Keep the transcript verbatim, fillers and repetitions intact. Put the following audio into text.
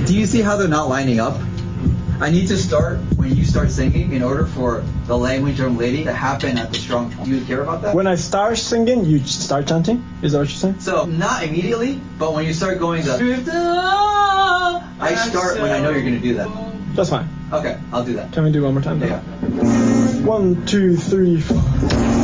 do you see how they're not lining up? I need to start when you start singing in order for the language young lady to happen at the strong tone. Do you care about that? When I start singing, you start chanting? Is that what you're saying? So, not immediately, but when you start going the... I start when I know you're going to do that. That's fine. Okay, I'll do that. Can we do one more time? Yeah. One, two, three, four.